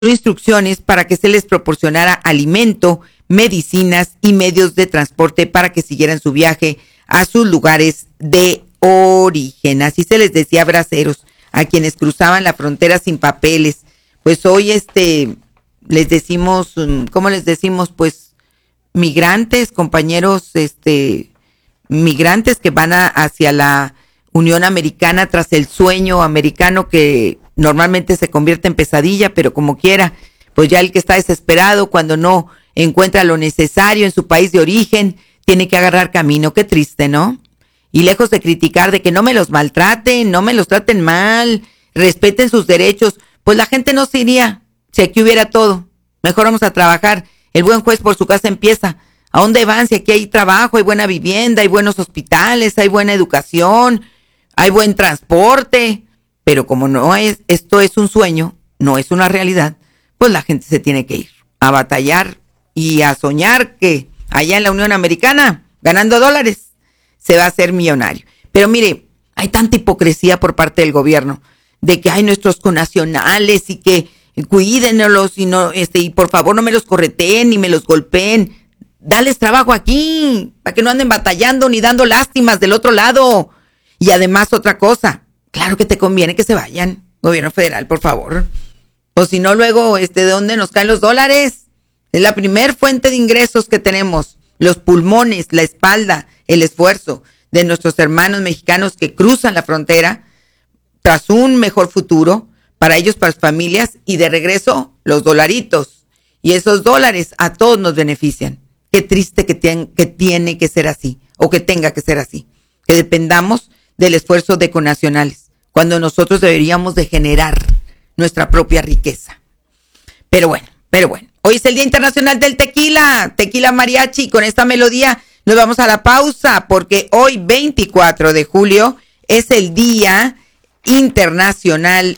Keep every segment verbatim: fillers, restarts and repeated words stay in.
instrucciones para que se les proporcionara alimento, medicinas y medios de transporte para que siguieran su viaje a sus lugares de origen. Así se les decía braceros a quienes cruzaban la frontera sin papeles. Pues hoy este les decimos, ¿cómo les decimos? Pues migrantes, compañeros, este migrantes que van a, hacia la Unión Americana tras el sueño americano que normalmente se convierte en pesadilla, pero como quiera, pues ya el que está desesperado cuando no encuentra lo necesario en su país de origen, tiene que agarrar camino. Qué triste, ¿no? Y lejos de criticar de que no me los maltraten, no me los traten mal, respeten sus derechos, pues la gente no se iría si aquí hubiera todo. Mejor vamos a trabajar. El buen juez por su casa empieza. ¿A dónde van? Si aquí hay trabajo, hay buena vivienda, hay buenos hospitales, hay buena educación, hay buen transporte. Pero como no es, esto es un sueño, no es una realidad, pues la gente se tiene que ir a batallar y a soñar que allá en la Unión Americana, ganando dólares, se va a hacer millonario. Pero mire, hay tanta hipocresía por parte del gobierno de que hay nuestros connacionales y que cuídenlos y no, este, y por favor no me los correteen ni me los golpeen. Dales trabajo aquí, para que no anden batallando ni dando lástimas del otro lado. Y además otra cosa, claro que te conviene que se vayan, gobierno federal, por favor. O si no, luego, este, ¿de dónde nos caen los dólares? Es la primer fuente de ingresos que tenemos. Los pulmones, la espalda, el esfuerzo de nuestros hermanos mexicanos que cruzan la frontera tras un mejor futuro para ellos, para sus familias, y de regreso los dolaritos. Y esos dólares a todos nos benefician. Qué triste que, ten, que tiene que ser así, o que tenga que ser así. Que dependamos del esfuerzo de connacionales, cuando nosotros deberíamos de generar nuestra propia riqueza. Pero bueno, pero bueno. Hoy es el Día Internacional del Tequila, Tequila Mariachi. Con esta melodía nos vamos a la pausa, porque hoy, veinticuatro de julio, es el Día Internacional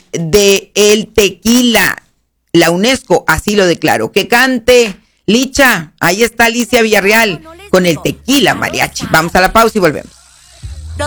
del Tequila. La UNESCO así lo declaró. Que cante Licha. Ahí está Alicia Villarreal con el Tequila Mariachi. Vamos a la pausa y volvemos.